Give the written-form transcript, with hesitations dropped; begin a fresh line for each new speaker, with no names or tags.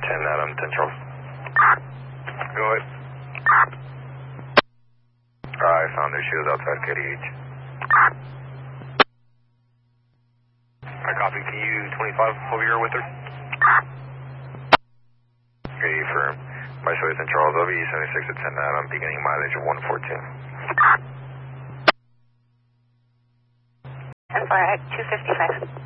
Adam, 10 Charles. Go ahead. I found her. She was outside KDH. I copy. Can you 25 over here with her? Okay, firm. My choice in Charles, LV 76 at 10 Adam, beginning mileage of 114.
And fire at 255.